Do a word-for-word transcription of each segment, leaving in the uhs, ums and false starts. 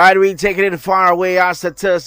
right, we taking it far away. As it is,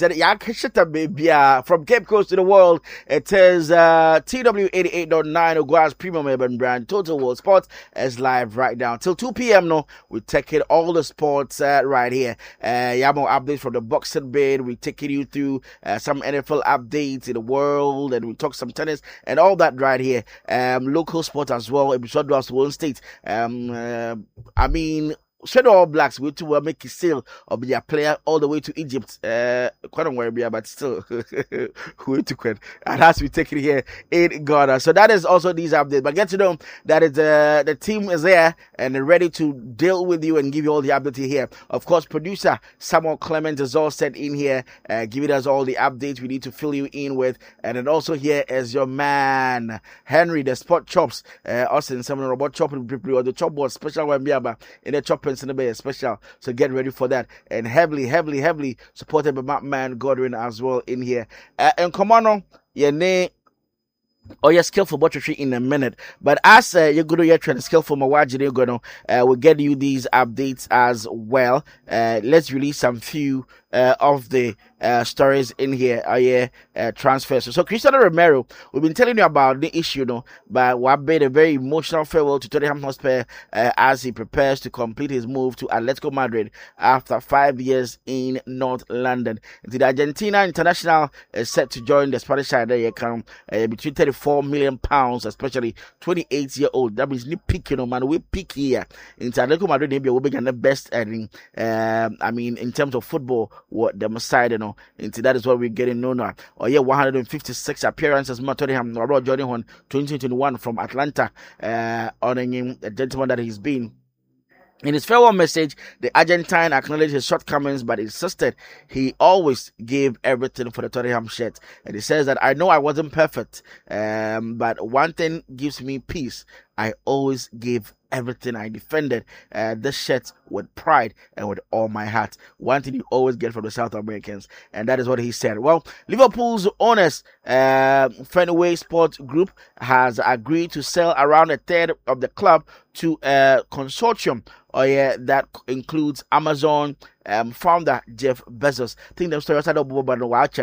from Cape Coast to the world, it is uh, T W eighty-eight point nine Ogua's Premium Urban Brand. Total World Sports is live right now till two p.m. No, we taking all the sports uh, right here. Uh, yeah, more updates from the boxing bid. We taking you through uh, some N F L updates in the world, and we talk some tennis and all that right here. Um, local sports as well. Episode was one state. Um, uh, I mean. Shadow All Blacks will to uh, make a sale of their player all the way to Egypt. Uh, quite on where we are, but still, who to quit. And has to be taken here in Ghana. So that is also these updates. But get to know that it's, uh, the team is there and they're ready to deal with you and give you all the updates here. Of course, producer Samuel Clement is all set in here, uh, giving us all the updates we need to fill you in with. And then also here is your man Henry, the Sport Chops. Uh, Austin, someone robot chopping or the chop board special one in the chopping. Special, so get ready for that. And heavily, heavily, heavily supported by my man Godwin as well in here. Uh, and come on, your name. Oh, yeah, skillful butchery in a minute. But as uh, you're going to get trying to skillful Mawaji, you're going to uh, we'll get you these updates as well. Uh, let's release some few uh, of the uh, stories in here. Uh, yeah, uh, transfers. So, so Cristiano Romero, we've been telling you about the issue, you know, but we made a very emotional farewell to Tottenham Hotspur uh, as he prepares to complete his move to Atletico Madrid after five years in North London. The Argentina international is set to join the Spanish side. There come uh, between thirty-four million pounds, especially twenty-eight year old. That means you pick, you know, man. We pick here in Atletico Madrid. Maybe we'll be the best. And um, I mean, in terms of football, what the side, you know, into that is what we're getting known now. Oh yeah, one hundred fifty-six appearances. Tottenham, Robert Jordan on twenty twenty-one from Atlanta, uh, honoring the gentleman that he's been. In his farewell message, the Argentine acknowledged his shortcomings, but insisted he always gave everything for the Tottenham shirt. And he says that I know I wasn't perfect, um, but one thing gives me peace. I always gave everything. I defended uh, this shirt with pride and with all my heart. One thing you always get from the South Americans, and that is what he said. Well, Liverpool's owners, uh, Fenway Sports Group, has agreed to sell around a third of the club to a consortium oh yeah, that includes Amazon um, founder Jeff Bezos. I think the story started up but no watch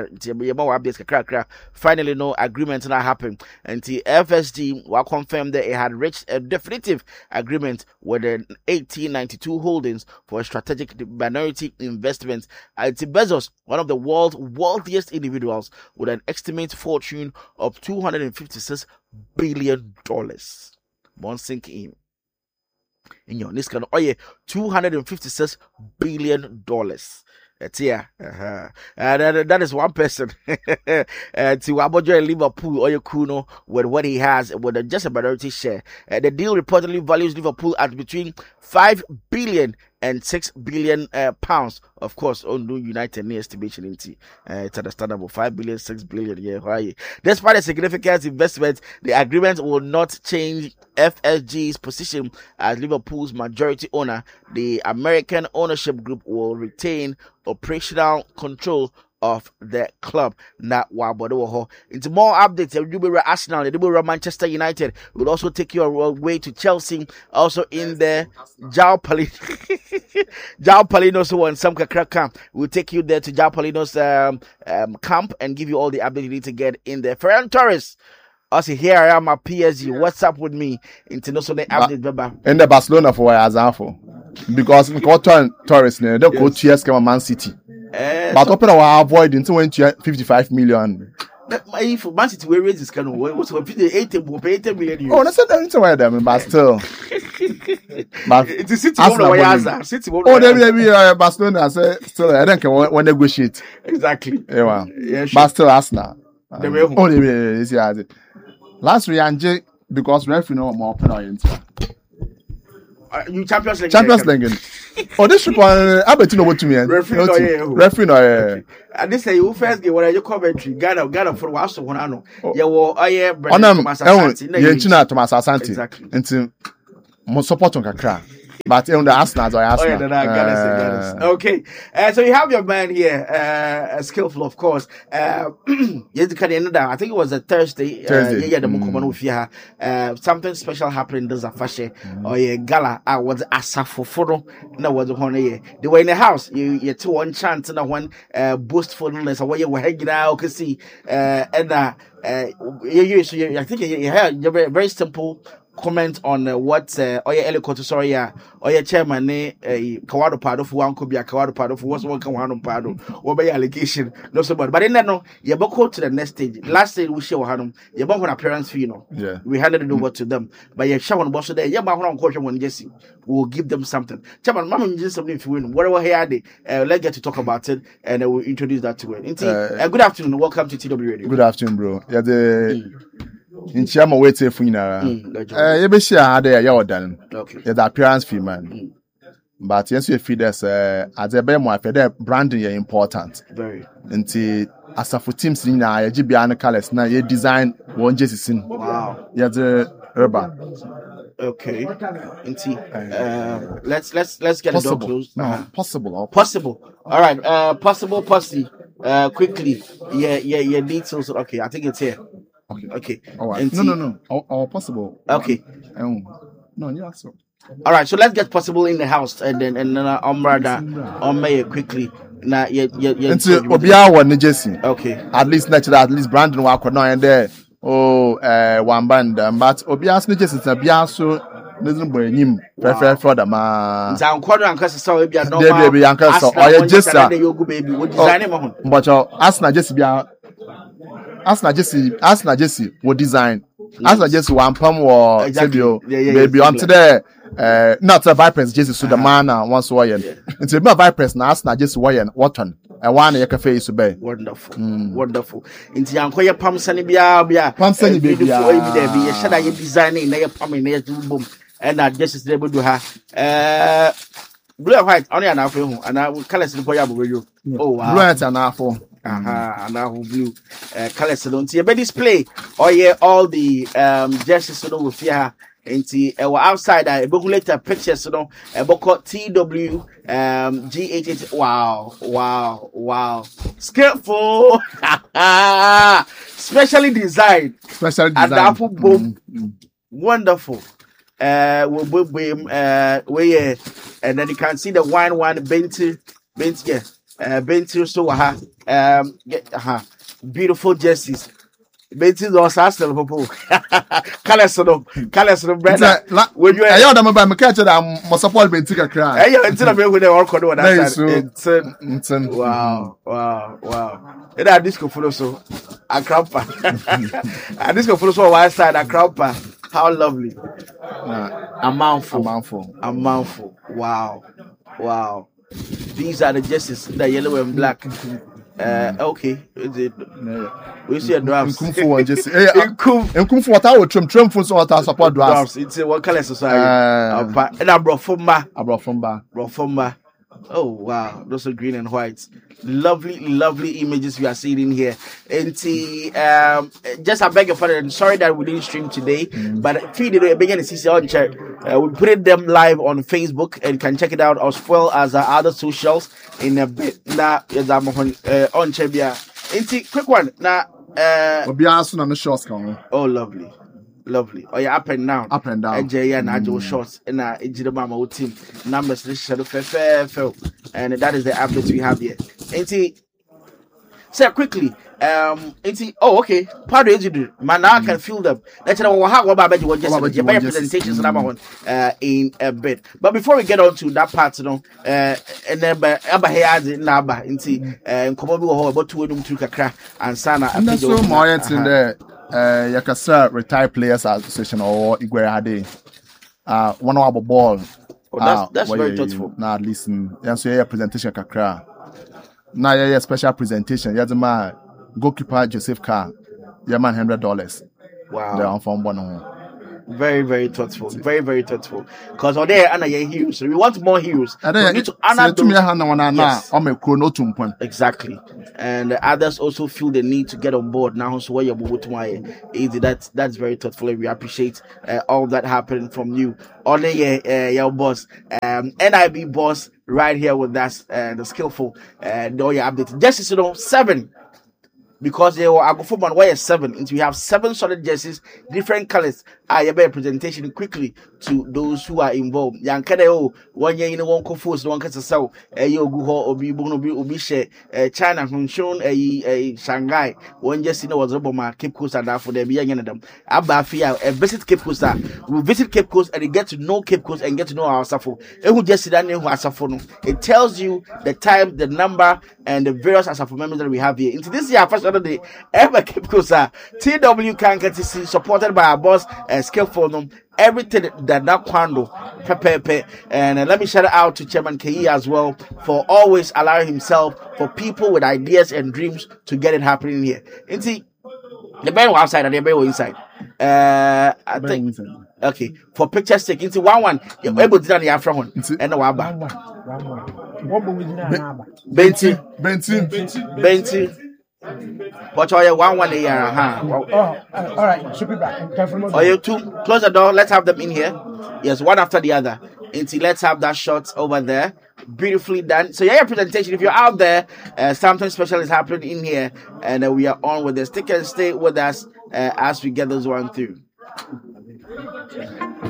finally no agreement not happened. And the F S G will confirm that it had reached a definitive agreement with the eighteen ninety-two holdings for a strategic minority investment. And Bezos, one of the world's wealthiest individuals, with an estimated fortune of two hundred fifty-six billion dollars. One sink in. In your this kind of oh yeah, two hundred fifty-six billion dollars. That's yeah, uh-huh. And uh, that is one person. uh, to Abojo Liverpool, or your Kuno, with what he has, with a, just a minority share. Uh, the deal reportedly values Liverpool at between five billion and six billion uh, pounds. Of course, on New United near estimation into uh, it's understandable. Five billion, six billion. Yeah, why? Despite a significant investment, the agreement will not change F S G's position as Liverpool's majority owner. The American ownership group will retain operational control of the club. Now, wow, into more updates, you will Arsenal, you will Manchester United. We'll also take you away to Chelsea. Also in the Jao Palino, Jao Palino's who won some camp. We'll take you there to Jao Palino's um, um, camp and give you all the updates you need to get in there. Ferran Torres. Also, here I am at P S G. What's up with me? International update, Baba. In the Barcelona for example, because in Torres, they go to yes, Man City. Uh, but so, open our avoid until when fifty-five million. If Man City will raise this kind of way, what's eighty million? Oh, that's not why them, but still. But it's a City one. City one. Oh, they be uh, Barcelona say still. I don't care when negotiate. Exactly. Yeah, well. Yeah, sure. But still, Arsenal. Um, oh, they be this year. Last year, Anje because referee no more open oriented. Uh, you Champions League. Champions League. Oh, this people, I bet you know what to mean. Referee no yeah. Referee no yeah. And this say you first game when you Coventry, Ghana, Ghana for what so one ano. Yeah, well, oh yeah, Brandon Thomas Asante. Yeah, China Thomas Asante. Exactly. Until mo support on kakra. But in the Arsenal, or Arsenal. Oh, yeah, no, no, I got it, I got it. Okay. Uh, so you have your man here, uh, skillful, of course. Uh, I think it was a Thursday. Thursday. Uh, yeah, the mm. uh, something special happened. There's a fashion or a gala. I was asafo photo. No, was one year. They were in the house. You, you two one chance and one uh, boastfulness. Or you were hanging out. Can see. Uh, and uh, uh, you, you, so you, I think you, you had very, very simple comment on uh, what uh, Oya Elikoto sorry yeah Oya chairman ne uh, Kawado Pardo for one could be a Kawado Pardo for what's one Kawado Pardo or by allegation no somebody but then no you go to the next stage last stage we show Hanum you bought an appearance fee you know yeah we handed it over to them but you show on boss there yeah but on coach one Jesse we'll give them something chairman mama just something if you win whatever here they uh, let's get to talk about it and uh, we'll introduce that to it. Uh, uh, good afternoon, welcome to T W Radio. Good afternoon, bro. Yeah, the mm. in Chiama wait for you now. Uh, you be sure there you done. Okay. Yeah, the appearance fee man. Mm. But yes, you feed us uh, as a better for the branding is important. Very. Until as a for teams in now, you be an colors now. You design one jersey. Wow. Yeah, the rubber. Okay. Until uh, let's let's let's get possible. it close. No, uh-huh. possible. Or possible. All right. Uh, possible. Pussy. Uh, quickly. Yeah, yeah, yeah. Details. Okay, I think it's here. Okay. Okay. All right. No, no, no. Or, or possible. Okay. Um, no, yeah. So. All right. So let's get possible in the house and then and then uh, um rather um may quickly. Nah, yeah, yeah, yeah. Until Obia one Jesse. Okay. At least natural. At least Brandon walk on and there. Oh, uh, one band. But Obia's Jesse is a biaso. Doesn't bring him prefer for the man. Some quarter and cast so be a no baby and cast or you just a baby. What design him? But your Asna Jesse be a Asna Jesse, Asna Jesse would design. Asna Jesse one pum or baby onto there. Uh, not a vipers Jesse so the man once warrior. It's a vipers now Asna Jesse warrior Wharton. And one your cafe is obey. Wonderful, mm. wonderful. Into Yankoya Pam Sunny Bia Bia Pam Sunny Bia be a shadow you designing near Pam in there boom. And I just able to have uh blue and white only an apple and I will color the boy with you. Oh wow, blue and apple. Uh-huh, and now blue uh colors don't see a display. Oh yeah, all the um jerseys so with here into our outside I book later pictures so no a book T W um G eight eight. Wow, wow, wow. Skillful. Specially designed. Specially designed. And apple boom. Mm-hmm. Wonderful. Uh, we'll be uh, where, and then you can see the wine one Benti, Benti, yeah, uh, Benti so ha, um, get ha, beautiful jerseys. Benti is also Arsenal people. Colors no, colors no brother. When you are young, I'm about to catch it. I'm most support Benti ka cry. Hey, you enter the with the work on that side. It's wow, wow, wow. And that disco follow so a crampa. A disco follow so one side a crampa. How lovely. Uh, a mouthful. A mouthful. A mouthful. Wow. Wow. These are the jerseys, the yellow and black. Uh, okay. Is it? We see a drafts. Kung Fu one jersey. In Kung Fu, what I would trim trim for so what I support drafts. It's a what color society. And I brought from ba. I brought from ba. Brought from ba. Oh wow, those are green and white. Lovely, lovely images we are seeing in here. And see, um, just I beg your pardon. Sorry that we didn't stream today, mm. but feed it begin to see on chat. Uh, we put them live on Facebook and can check it out as well as our other socials in a bit. Now, yes, I'm on uh, on chat. Yeah, and see, quick one now. Uh, oh, lovely. Lovely. Oh yeah, up and down. Up and down. And Jay and Ajo shots and uh Ejidamama team. Numbers this shadow fair fair. And that is the update we have here. And see say quickly. Um and see oh okay. Part of Ejidu. Man now I can feel them. Let's know what how about you just your presentations and one uh in a bit. But before we get on to that part, you know, uh and then but aba here na aba and see uh come on we about two of them kakra and sana and so more in there. Uh, Yakasa Retired Players Association or Igwe uh, one of our ball. Oh, that's, that's uh, very thoughtful. Now, listen, yeah, so yeah, presentation kakra. Now, yeah, yeah, special presentation. Yeah, the man, goalkeeper Joseph Carr, yeah, man, hundred dollars. Wow. They're on from one. Very, very thoughtful. Very, very thoughtful. Because on there, Anna, you're heroes. So we want more heroes. And then, we need to honor them. Yes. Exactly. and others also feel the need to get on board now. So where you're easy, that's that's very thoughtful, and we appreciate uh, all that happening from you. Only uh, your boss, um, N I B boss, right here with us, uh, the skillful, uh, know your update. Just you know, seven. Because they were go from one seven, and we have seven solid jerseys, different colors. I have a presentation quickly to those who are involved. Young Kadeo, one year in one confused, one can sell a Yogu or be Bono be share China, Hongshon, a Shanghai, one jersey was Obama, Cape Coast, and for the young of them. Abafia, a visit Cape Coast, we visit Cape Coast and get to know Cape Coast and get to know our Safo. And who just sit down who Asafono. It tells you the time, the number, and the various Asafo members that we have here. Into this year, first the ever Cape Coast, T W can get to see supported by our boss and skillful them. Everything that that Kwando pepe and uh, let me shout out to Chairman K E as well for always allowing himself for people with ideas and dreams to get it happening here. And see, the band was outside and the band was inside. Uh, I think okay for picture's sake. Into one one, you're able to do the Afro one and the Waba. Benti, Benti, Benti. But are you one one a year? Huh? Oh, all right. Should be back. Are you two? Close the door. Let's have them in here. Yes, one after the other. Until let's have that shot over there. Beautifully done. So yeah, your presentation. If you're out there, uh, something special is happening in here, and uh, we are on with this. Stick and stay with us uh, as we get this one through.